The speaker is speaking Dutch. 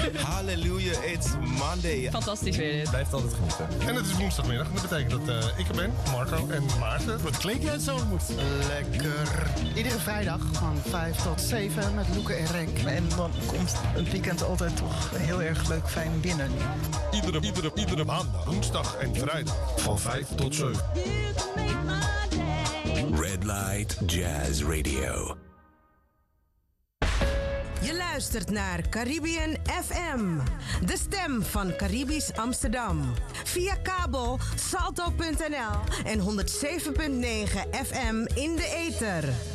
Hallelujah, it's Monday. Fantastisch weer dit. Blijft altijd genieten. En het is woensdagmiddag. Dat betekent dat ik er ben, Marco en Maarten. Wat klink jij zo moet? Lekker. Iedere vrijdag van 5 tot 7 met Loeke en Renk. En dan komt het weekend altijd toch heel erg leuk fijn binnen. Iedere maandag, woensdag en vrijdag van 5 tot 7. Red Light Jazz Radio. Je luistert naar Caribbean FM, de stem van Caribisch Amsterdam. Via kabel salto.nl en 107.9 FM in de ether.